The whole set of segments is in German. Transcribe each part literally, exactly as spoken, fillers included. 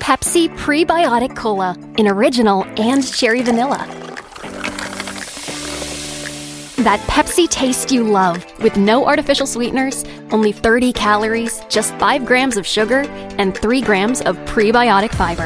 Pepsi Prebiotic Cola in original and cherry vanilla. That Pepsi taste you love with no artificial sweeteners, only thirty calories, just five grams of sugar, and three grams of prebiotic fiber.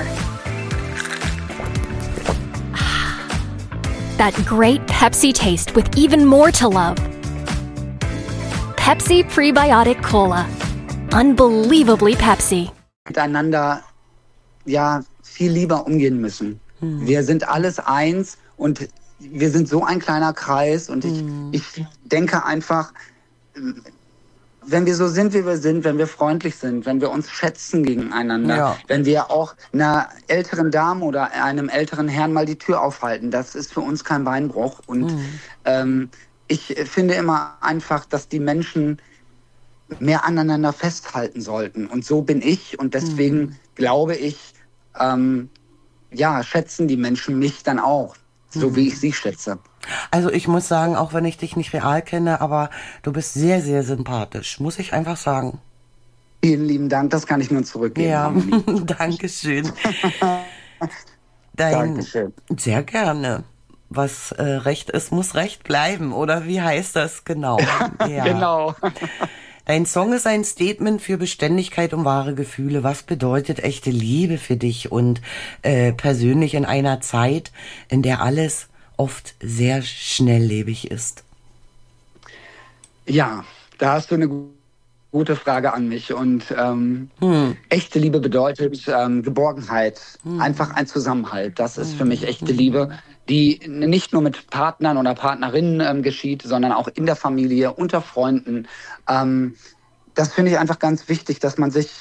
That great Pepsi taste with even more to love. Pepsi Prebiotic Cola. Unbelievably Pepsi. Miteinander ja viel lieber umgehen müssen. Hm. Wir sind alles eins und wir sind so ein kleiner Kreis und ich, hm. ich denke einfach, wenn wir so sind, wie wir sind, wenn wir freundlich sind, wenn wir uns schätzen gegeneinander, ja. wenn wir auch einer älteren Dame oder einem älteren Herrn mal die Tür aufhalten, das ist für uns kein Beinbruch. Und hm. ähm, ich finde immer einfach, dass die Menschen mehr aneinander festhalten sollten. Und so bin ich und deswegen hm. glaube ich, ähm, ja, schätzen die Menschen mich dann auch. So wie ich sie schätze. Also ich muss sagen, auch wenn ich dich nicht real kenne, aber du bist sehr, sehr sympathisch, muss ich einfach sagen. Vielen lieben Dank, das kann ich nur zurückgeben. Ja, Dankeschön. Dein, Dankeschön. Sehr gerne. Was äh, Recht ist, muss Recht bleiben, oder wie heißt das genau? Ja. Genau. Dein Song ist ein Statement für Beständigkeit und wahre Gefühle. Was bedeutet echte Liebe für dich und äh, persönlich in einer Zeit, in der alles oft sehr schnelllebig ist? Ja, da hast du eine gute Frage an mich. Und ähm, hm. echte Liebe bedeutet ähm, Geborgenheit, hm. einfach ein Zusammenhalt. Das ist für mich echte Liebe, die nicht nur mit Partnern oder Partnerinnen ähm, geschieht, sondern auch in der Familie, unter Freunden. Ähm, das finde ich einfach ganz wichtig, dass man sich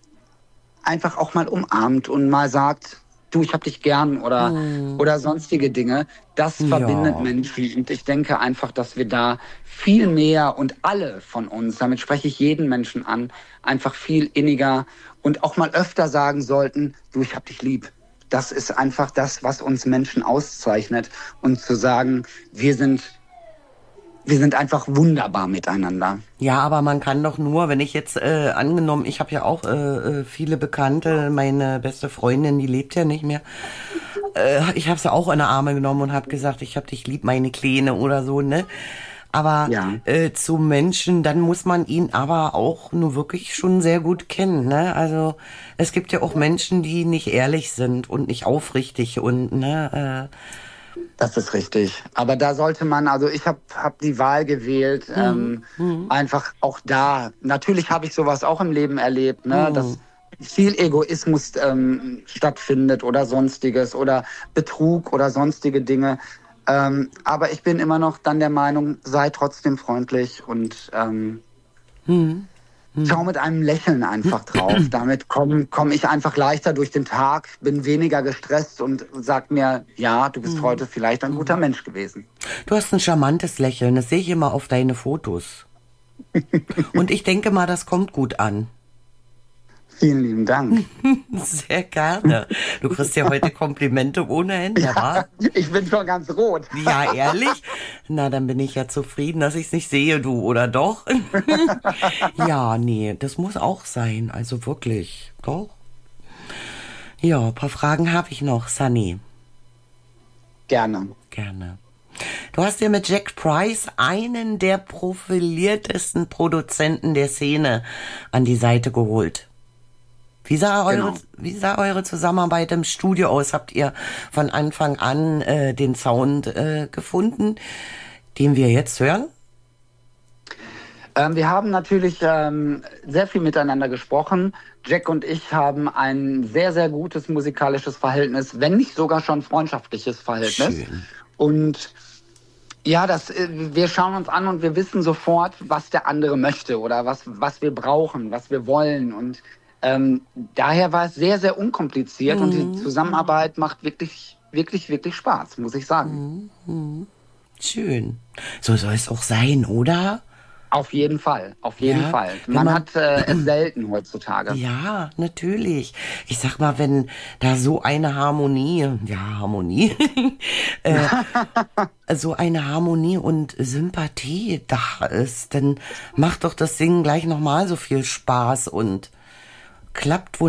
einfach auch mal umarmt und mal sagt, du, ich hab dich gern oder, mm. oder sonstige Dinge. Das verbindet ja. Menschen. Und ich denke einfach, dass wir da viel mehr und alle von uns, damit spreche ich jeden Menschen an, einfach viel inniger und auch mal öfter sagen sollten, du, ich hab dich lieb. Das ist einfach das, was uns Menschen auszeichnet. Und zu sagen, wir sind, wir sind einfach wunderbar miteinander. Ja, aber man kann doch nur, wenn ich jetzt äh, angenommen, ich habe ja auch äh, viele Bekannte, meine beste Freundin, die lebt ja nicht mehr. Äh, ich habe sie auch in die Arme genommen und habe gesagt, ich hab dich lieb, meine Kleine oder so, ne? Aber ja. äh, zu Menschen, dann muss man ihn aber auch nur wirklich schon sehr gut kennen, ne? Also es gibt ja auch Menschen, die nicht ehrlich sind und nicht aufrichtig und ne. Äh, das ist richtig. Aber da sollte man, also ich habe hab die Wahl gewählt, mhm. ähm, mhm. einfach auch da. Natürlich habe ich sowas auch im Leben erlebt, ne? Mhm. Dass viel Egoismus ähm, stattfindet oder sonstiges oder Betrug oder sonstige Dinge. Ähm, aber ich bin immer noch dann der Meinung, sei trotzdem freundlich und ähm, hm. Hm. schau mit einem Lächeln einfach drauf. Damit komme komm ich einfach leichter durch den Tag, bin weniger gestresst und sag mir, ja, du bist hm. heute vielleicht ein guter Mensch gewesen. Du hast ein charmantes Lächeln, das sehe ich immer auf deine Fotos. Und ich denke mal, das kommt gut an. Vielen lieben Dank. Sehr gerne. Du kriegst ja heute Komplimente ohne Ende, ja, wa? Ich bin schon ganz rot. Ja, ehrlich? Na, dann bin ich ja zufrieden, dass ich es nicht sehe, du, oder doch? Ja, nee, das muss auch sein. Also wirklich, doch. Ja, ein paar Fragen habe ich noch, Sunny. Gerne. Gerne. Du hast dir mit Jack Price einen der profiliertesten Produzenten der Szene an die Seite geholt. Wie sah, eure, genau. wie sah eure Zusammenarbeit im Studio aus? Habt ihr von Anfang an äh, den Sound äh, gefunden, den wir jetzt hören? Ähm, wir haben natürlich ähm, sehr viel miteinander gesprochen. Jack und ich haben ein sehr, sehr gutes musikalisches Verhältnis, wenn nicht sogar schon freundschaftliches Verhältnis. Schön. Und ja, das, wir schauen uns an und wir wissen sofort, was der andere möchte oder was, was wir brauchen, was wir wollen. Und Ähm, daher war es sehr, sehr unkompliziert mhm. und die Zusammenarbeit macht wirklich, wirklich, wirklich Spaß, muss ich sagen. Mhm. Schön. So soll es auch sein, oder? Auf jeden Fall, auf jeden ja, Fall. Man, man hat äh, es selten heutzutage. Ja, natürlich. Ich sag mal, wenn da so eine Harmonie, ja, Harmonie, äh, so eine Harmonie und Sympathie da ist, dann macht doch das Singen gleich nochmal so viel Spaß und klappt wunderbar.